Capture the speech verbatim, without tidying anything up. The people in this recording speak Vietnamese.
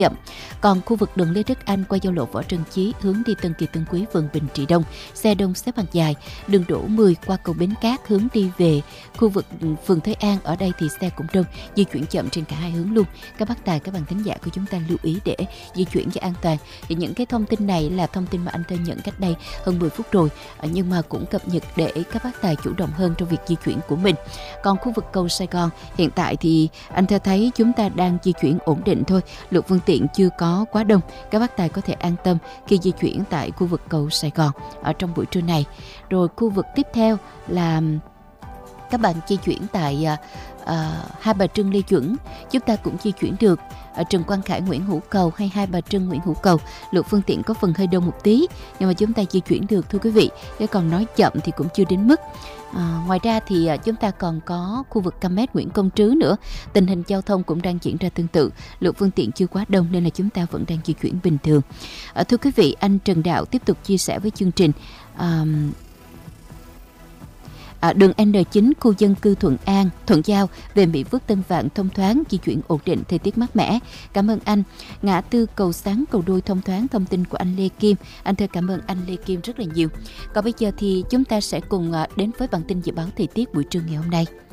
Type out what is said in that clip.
chậm. Còn khu vực đường Lê Đức Anh qua giao lộ Võ Trần Chí hướng đi Tân Kỳ Tân Quý, phường Bình Trị Đông, xe đông xếp hàng dài. Đường Đỗ mười qua cầu Bến Cát hướng đi về khu vực phường Thới An, ở đây thì xe cũng đông, di chuyển chậm trên cả hai hướng luôn. Các bác tài, các bạn thính giả của chúng ta lưu ý để di chuyển cho an toàn. Thì những cái thông tin này là thông tin mà anh Thơ nhận cách đây hơn mười phút rồi, nhưng mà cũng cập nhật để các bác tài chủ động hơn trong việc di chuyển của mình. Còn khu vực cầu Sài Gòn hiện tại thì anh Thơ thấy chúng ta đang di chuyển ổn định thôi, lượng phương tiện chưa có quá đông. Các bác tài có thể an tâm khi di chuyển tại khu vực cầu Sài Gòn ở trong buổi trưa này. Rồi khu vực tiếp theo là các bạn di chuyển tại uh, Hai Bà Trưng Lê Duẩn, chúng ta cũng di chuyển được ở Trần Quang Khải Nguyễn Hữu Cầu hay Hai Bà Trưng Nguyễn Hữu Cầu. Lượng phương tiện có phần hơi đông một tí, nhưng mà chúng ta di chuyển được thưa quý vị. Cái còn nói chậm thì cũng chưa đến mức. À, ngoài ra thì à, chúng ta còn có khu vực Căm Mét Nguyễn Công Trứ nữa. Tình hình giao thông cũng đang diễn ra tương tự, lượng phương tiện chưa quá đông nên là chúng ta vẫn đang di chuyển bình thường. À, thưa quý vị, anh Trần Đạo tiếp tục chia sẻ với chương trình. À, À, đường N chín khu dân cư Thuận An, Thuận Giao về Mỹ Phước Tân Vạn thông thoáng, di chuyển ổn định, thời tiết mát mẻ. Cảm ơn anh. Ngã tư cầu Sáng cầu Đôi thông thoáng, thông tin của anh Lê Kim. Anh Thơ cảm ơn anh Lê Kim rất là nhiều. Còn bây giờ thì chúng ta sẽ cùng đến với bản tin dự báo thời tiết buổi trưa ngày hôm nay.